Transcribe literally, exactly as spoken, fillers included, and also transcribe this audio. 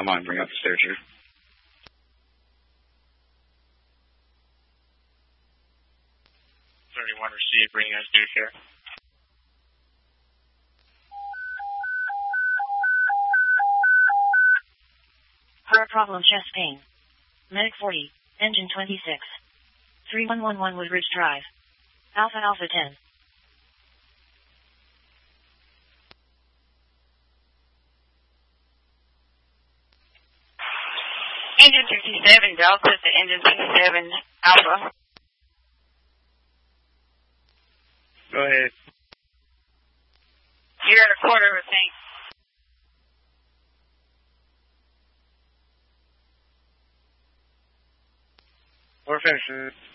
don't mind, bring up the stair chair. thirty-one received, bring us stair chair. Heart problem, chest pain. Medic forty, engine twenty-six. three one one one Woodridge Drive. Alpha Alpha ten. Engine sixty-seven, Delta to engine sixty-seven, Alpha. Go ahead. You're at a quarter of a tank. We're finished.